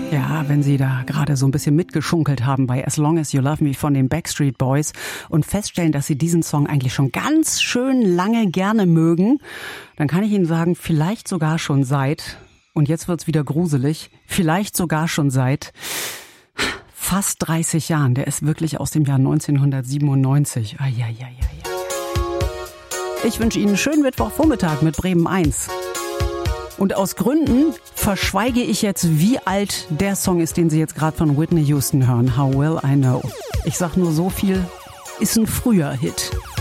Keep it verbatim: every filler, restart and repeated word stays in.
Ja, wenn Sie da gerade so ein bisschen mitgeschunkelt haben bei As Long As You Love Me von den Backstreet Boys und feststellen, dass Sie diesen Song eigentlich schon ganz schön lange gerne mögen, dann kann ich Ihnen sagen, vielleicht sogar schon seit, und jetzt wird's wieder gruselig, vielleicht sogar schon seit fast dreißig Jahren. Der ist wirklich aus dem Jahr neunzehnhundertsiebenundneunzig. Eieieiei. Ich wünsche Ihnen einen schönen Mittwochvormittag mit Bremen eins. Und aus Gründen verschweige ich jetzt, wie alt der Song ist, den Sie jetzt gerade von Whitney Houston hören. How Well I Know. Ich sag nur so viel, ist ein früher Hit.